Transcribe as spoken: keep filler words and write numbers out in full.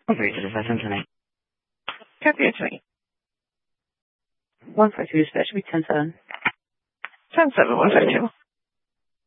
Over to the session tonight. Copy it tonight. one five two dispatch should be ten seven. ten seven, one five two.